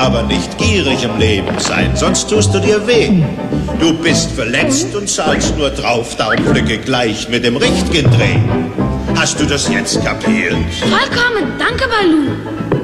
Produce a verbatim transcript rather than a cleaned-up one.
aber nicht gierig im Leben sein, sonst tust du dir weh. Du bist verletzt und zahlst nur drauf, darum pflücke gleich mit dem richtigen Dreh. Hast du das jetzt kapiert? Vollkommen, danke, Balu.